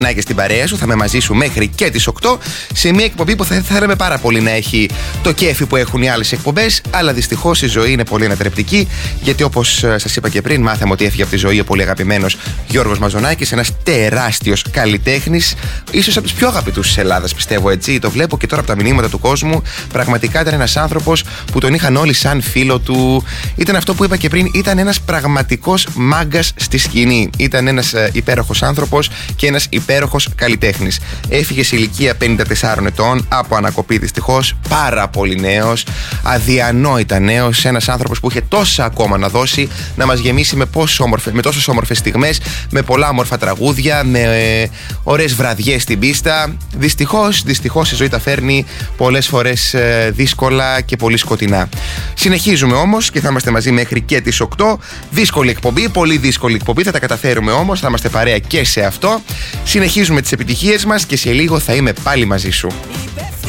Να και στην παρέα σου, θα είμαι μαζί σου μέχρι και τις 8 σε μια εκπομπή που θα θέλαμε πάρα πολύ να έχει το κέφι που έχουν οι άλλες εκπομπές. Αλλά δυστυχώς η ζωή είναι πολύ ανατρεπτική, γιατί όπως σας είπα και πριν, μάθαμε ότι έφυγε από τη ζωή ο πολύ αγαπημένος Γιώργος Μαζονάκης, ένας τεράστιος καλλιτέχνης, ίσως από τους πιο αγαπητούς της Ελλάδας, πιστεύω έτσι. Το βλέπω και τώρα από τα μηνύματα του κόσμου. Πραγματικά ήταν ένας άνθρωπος που τον είχαν όλοι σαν φίλο του. Ήταν αυτό που είπα και πριν, ήταν ένας πραγματικός μάγκας στη σκηνή. Ήταν ένας υπέροχος άνθρωπος και ένας υπέροχος καλλιτέχνης. Έφυγε σε ηλικία 54 ετών από ανακοπή, δυστυχώς. Πάρα πολύ νέος, αδιανόητα νέος. Ένας άνθρωπος που είχε τόσα ακόμα να δώσει, να μας γεμίσει με τόσες όμορφες στιγμές, με πολλά όμορφα τραγούδια, με ωραίες βραδιές στην πίστα. Δυστυχώς η ζωή τα φέρνει πολλές φορές δύσκολα και πολύ σκοτεινά. Συνεχίζουμε όμως και θα είμαστε μαζί μέχρι και τις 8. Δύσκολη εκπομπή, πολύ δύσκολη εκπομπή. Θα τα καταφέρουμε όμως, θα είμαστε παρέα και σε αυτό. Συνεχίζουμε τις επιτυχίες μας και σε λίγο θα είμαι πάλι μαζί σου.